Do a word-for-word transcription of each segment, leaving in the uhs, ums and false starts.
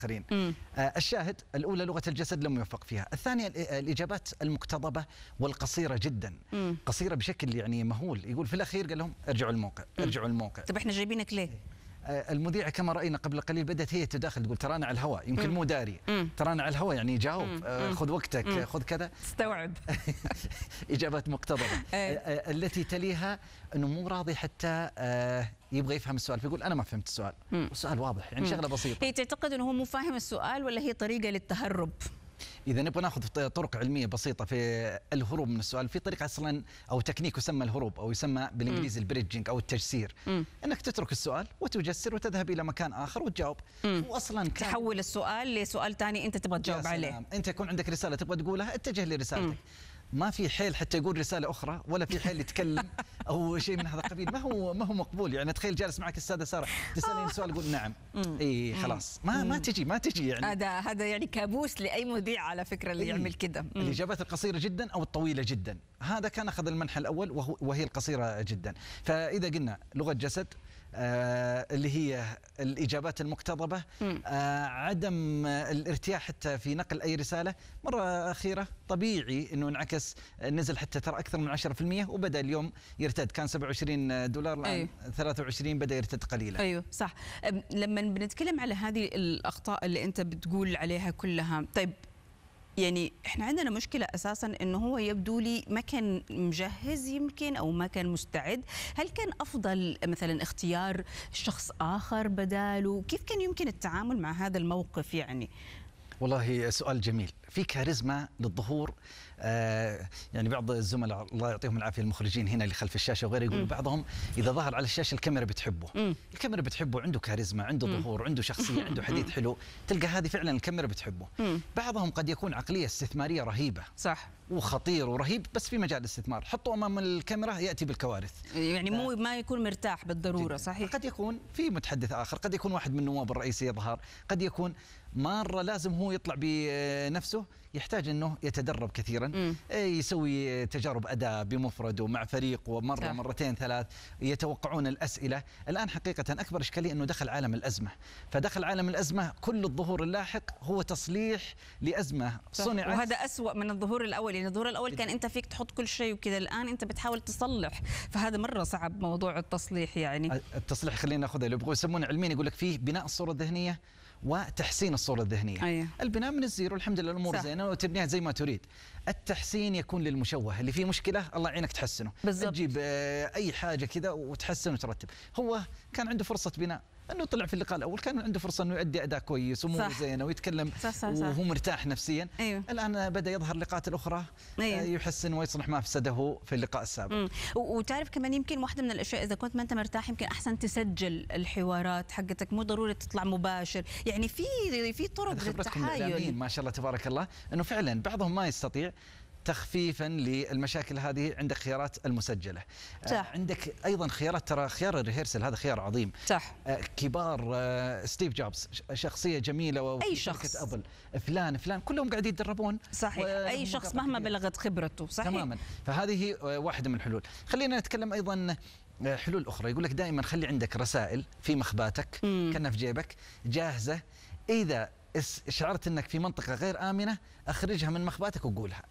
آخرين. آه الشاهد الأولى لغة الجسد لم يوفق فيها، الثانية الإجابات المقتضبة والقصيرة جدا، مم. قصيرة بشكل يعني مهول. يقول في الأخير قال لهم ارجعوا الموقع، ارجعوا الموقع. طب احنا جايبينك ليه؟ المذيعة كما رأينا قبل قليل بدأت هي تداخل تقول ترانا على الهواء، يمكن مم. مو داري، مم. ترانا على الهواء يعني جاوب، مم. خذ وقتك، مم. خذ كذا، استوعب. إجابات مقتضبة. التي تليها أنه مو راضي حتى يبغى يفهم السؤال، فيقول أنا ما فهمت السؤال، مم. السؤال واضح يعني، مم. شغلة بسيطة. هي تعتقد أنه هو مو فاهم السؤال ولا هي طريقة للتهرب؟ إذا نبغى ناخذ طرق علمية بسيطة في الهروب من السؤال، في طريقة أصلا أو تكنيك يسمى الهروب أو يسمى بالإنجليزي البريدجينج أو التجسير، مم. أنك تترك السؤال وتجسر وتذهب إلى مكان آخر وتجاوب. وأصلا تحول السؤال لسؤال ثاني أنت تبغى تجاوب عليه. أنت يكون عندك رسالة تبغى تقولها، اتجه لرسالتك. مم. ما في حيل حتى يقول رسالة أخرى ولا في حيل يتكلم أو شيء من هذا القبيل، ما هو ما هو مقبول. يعني تخيل جالس معك السادة سارة تسألين سؤال يقول نعم، إي خلاص ما ما تجي ما تجي يعني. هذا هذا يعني كابوس لأي مذيع على فكرة اللي يعمل كده. الإجابات القصيرة جدا أو الطويلة جدا، هذا كان أخذ المنحى الأول وهو وهي القصيرة جدا. فإذا قلنا لغة جسد آه اللي هي الإجابات المقتضبة، آه عدم الارتياح حتى في نقل أي رسالة. مرة أخيرة طبيعي أنه انعكس، نزل حتى ترى أكثر من عشرة في المئة وبدأ اليوم يرتد، كان سبعة وعشرين دولار الآن أيوه. ثلاثة وعشرين بدأ يرتد قليلا. أيوه صح. لما بنتكلم على هذه الأخطاء اللي أنت بتقول عليها كلها، طيب يعني احنا عندنا مشكلة اساسا انه هو يبدو لي ما كان مجهز يمكن او ما كان مستعد. هل كان افضل مثلا اختيار شخص اخر بداله؟ كيف كان يمكن التعامل مع هذا الموقف يعني؟ والله سؤال جميل. في كاريزما للظهور، آه يعني بعض الزملاء الله يعطيهم العافيه المخرجين هنا اللي خلف الشاشه وغيره يقولوا بعضهم اذا ظهر على الشاشه الكاميرا بتحبه. مم. الكاميرا بتحبه، عنده كاريزما، عنده مم. ظهور، عنده شخصيه، عنده حديث حلو، تلقى هذه فعلا الكاميرا بتحبه. مم. بعضهم قد يكون عقليه استثماريه رهيبه صح وخطير ورهيب بس في مجال الاستثمار، حطه امام الكاميرا ياتي بالكوارث. يعني مو ما يكون مرتاح بالضروره. صحيح. قد يكون في متحدث اخر، قد يكون واحد من النواب الرئيسي يظهر، قد يكون مره لازم هو يطلع بنفسه، يحتاج انه يتدرب كثيرا، مم. يسوي تجارب اداء بمفرده مع فريق ومره صح. مرتين ثلاث، يتوقعون الاسئله. الان حقيقه اكبر اشكاليه انه دخل عالم الازمه، فدخل عالم الازمه كل الظهور اللاحق هو تصليح لازمه صنعت، وهذا اسوأ من الظهور الاول. يعني الظهور الاول كان انت فيك تحط كل شيء وكذا، الان انت بتحاول تصلح، فهذا مره صعب موضوع التصليح. يعني التصليح خلينا ناخذه اللي يبغوا يسمونه علميا، يقول لك فيه بناء الصوره الذهنيه وتحسين الصورة الذهنية. أيه. البناء من الزيرو الحمد لله الأمور زينة وتبنيها زي ما تريد. التحسين يكون للمشوه اللي فيه مشكلة الله يعينك تحسنه. بالضبط. تجيب أي حاجة كذا وتحسن وترتب. هو كان عنده فرصة بناء، انه طلع في اللقاء الاول كان عنده فرصه انه يؤدي اداء كويس واموره زينه ويتكلم صح صح صح. وهو مرتاح نفسيا. أيوه. الان بدا يظهر اللقاءات الاخرى. أيوه. يحسن ويصلح ما افسده في اللقاء السابق. مم. وتعرف كمان يمكن واحده من الاشياء اذا كنت ما انت مرتاح يمكن احسن تسجل الحوارات حقتك، مو ضروري تطلع مباشر. يعني في في طرق للتحايل ما شاء الله تبارك الله، انه فعلا بعضهم ما يستطيع. تخفيفا للمشاكل هذه عندك خيارات المسجله. صح. عندك ايضا خيارات، ترى خيار الريهرسل هذا خيار عظيم. صح. كبار ستيف جوبز شخصيه جميله، واي شخص ابل فلان فلان كلهم قاعدين يتدربون. صحيح. اي شخص مهما بلغت خبرته. صحيح تماما. فهذه واحده من الحلول. خلينا نتكلم ايضا حلول اخرى. يقول لك دائما خلي عندك رسائل في مخباتك كأنها في جيبك جاهزه، اذا شعرت انك في منطقه غير امنه اخرجها من مخباتك وقولها.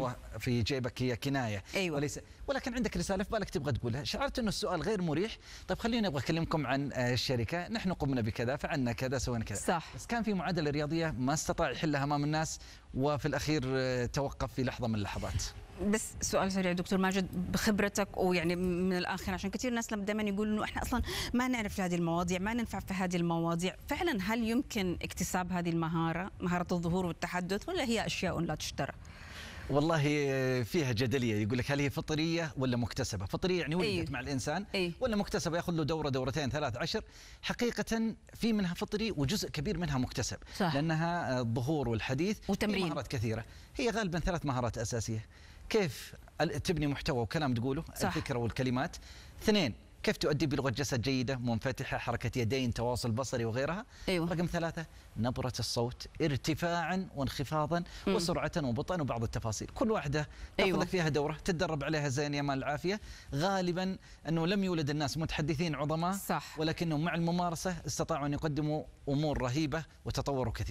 في جيبك هي كنايه. أيوة. وليس ولكن عندك رساله في بالك تبغى تقولها، شعرت انه السؤال غير مريح، طيب خليني ابغى اكلمكم عن الشركه، نحن قمنا بكذا، فعلنا كذا، سوينا كذا. صح. بس كان في معادله رياضيه ما استطاع يحلها امام الناس، وفي الاخير توقف في لحظه من اللحظات. بس سؤال سريع دكتور ماجد، بخبرتك ويعني من الاخر، عشان كثير ناس لما دائما يقولوا انه احنا اصلا ما نعرف في هذه المواضيع، ما ننفع في هذه المواضيع، فعلا هل يمكن اكتساب هذه المهاره، مهاره الظهور والتحدث، ولا هي اشياء لا تشترى؟ والله فيها جدليه، يقول لك هل هي فطريه ولا مكتسبه؟ فطريه يعني ولدت أيه. مع الانسان أيه. ولا مكتسبه ياخذ له دوره دورتين ثلاث عشر؟ حقيقه في منها فطري وجزء كبير منها مكتسب. صح. لانها الظهور والحديث وتمرين، مهارات كثيره، هي غالبا ثلاث مهارات اساسيه. كيف تبني محتوى وكلام تقوله، صح. الفكره والكلمات. اثنين، كيف تؤدي بلغة جسد جيدة منفتحة، حركة يدين، تواصل بصري وغيرها. أيوة. رقم ثلاثة نبرة الصوت، ارتفاعا وانخفاضا مم. وسرعة وبطئا وبعض التفاصيل. كل واحدة تأخذ أيوة. لك فيها دورة تتدرب عليها زين يا مال العافية. غالبا أنه لم يولد الناس متحدثين عظماء، صح. ولكنهم مع الممارسة استطاعوا أن يقدموا أمور رهيبة وتطوروا كثير.